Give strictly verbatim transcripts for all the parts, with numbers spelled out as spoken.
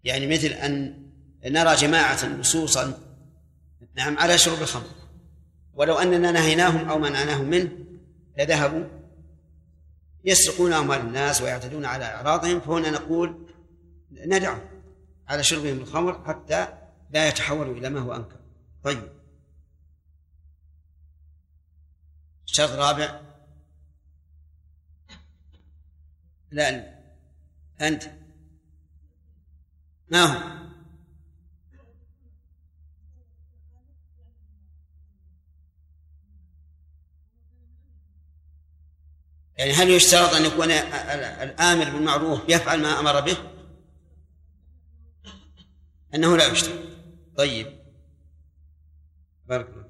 يعني مثل أن نرى جماعة نصوصا نعم على شرب الخمر، ولو أننا نهيناهم أو منعناهم منه لذهبوا يسرقون أموال الناس ويعتدون على أعراضهم، فهنا نقول ندعهم على شربهم الخمر حتى لا يتحولوا إلى ما هو أنكر. طيب، شرط رابع. لا أنت ما هو؟ يعني هل يشترط أن يكون الآمر بالمعروف يفعل ما أمر به؟ أنه لا يشترط. طيب، بارك الله.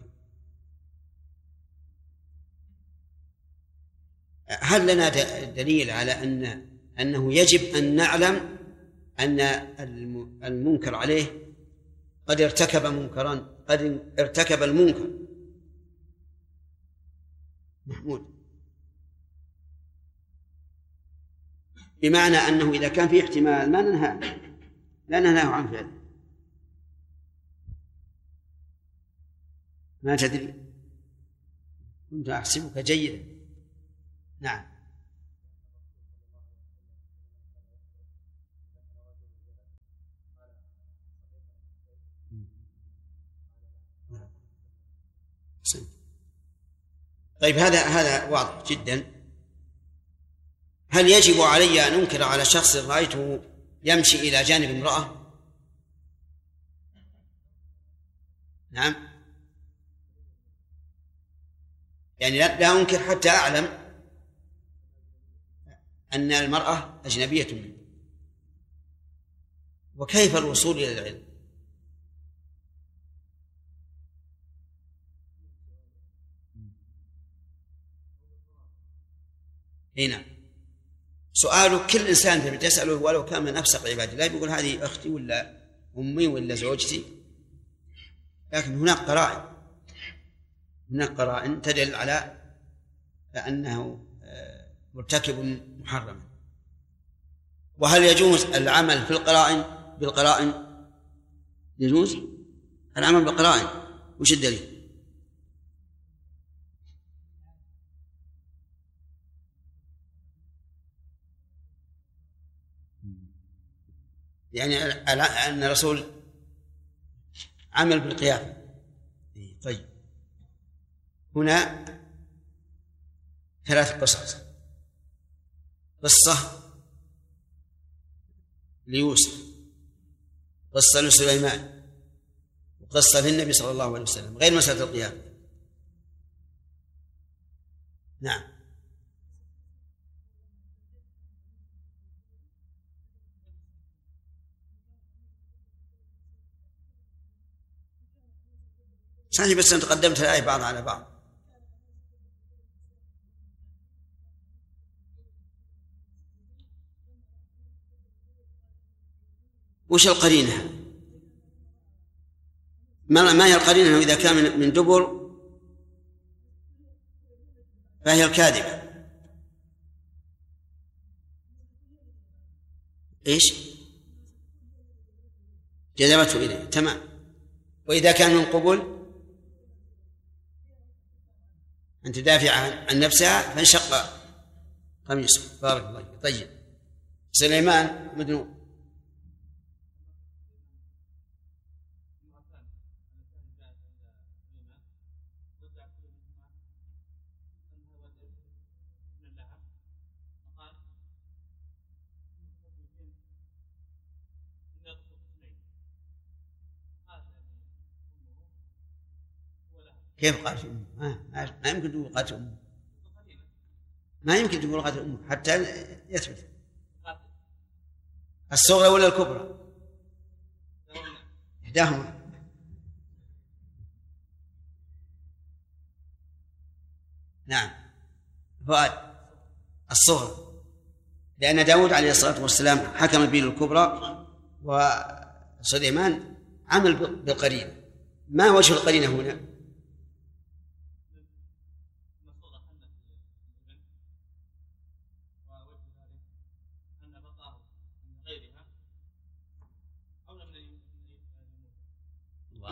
هل لنا دليل على أن أنه يجب أن نعلم أن المنكر عليه قد ارتكب منكرا، قد ارتكب المنكر؟ محمود، بمعنى أنه إذا كان في احتمال ما ننهى لا ننهاه عن فعله. ما تدري، كنت أحسبك جيدا. نعم. طيب، هذا هذا واضح جدا. هل يجب علي أن أنكر على شخص رأيته يمشي إلى جانب امرأة؟ نعم، يعني لا أنكر حتى أعلم أن المرأة أجنبية منه. وكيف الوصول إلى العلم؟ هنا سؤال كل إنسان تسأله ولو كان من أفسق عباد الله بيقول هذه أختي ولا أمي ولا زوجتي، لكن هناك قرائن هناك قرائن تدل على أنه مرتكب محرم. وهل يجوز العمل في القرائن بالقرائن؟ يجوز العمل بالقرائن. وش الدليل؟ يعني أن الرسول عمل بالقيام. طيب، هنا ثلاث قصص: قصة ليوسف، قصة لسليمان، وقصة للنبي صلى الله عليه وسلم، غير مسألة القيام. نعم. صحيح، بس أنت قدمت الآية بعض على بعض. وش القرينة؟ ما هي القرينة؟ إذا كان من دبر فهي الكاذبة. إيش؟ جذبته إليه، تمام. وإذا كان من قبل أن تدافع عن نفسها فانشق قميصه. بارك الله. طيب، سليمان مدنو. كيف قالت أمه؟ ما, ما يمكن تقول قالت أمه، ما يمكن تقول قالت أمه حتى يثبت. الصغرى ولا الكبرى؟ إحداهما. نعم، فؤاد، الصغرى، لأن داود عليه الصلاة والسلام حكم به الكبرى، وسليمان عمل بالقرينة. ما وجه القرينة هنا؟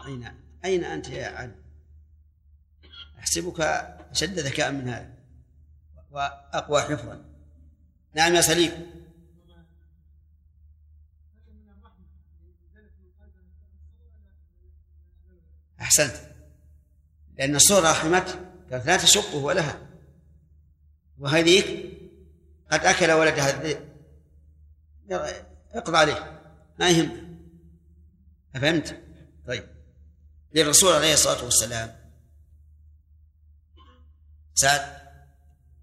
أين أين أنت يا علي؟ أحسبك أشد ذكاء من هذا وأقوى حفظا. نعم يا سليم. أحسنت، لأن الصورة رحمته قالت لا تشقه ولها، وهذيك قد أكل ولدها اقضى عليه ما يهم. أفهمت؟ طيب. للرسول عليه الصلاة والسلام سعد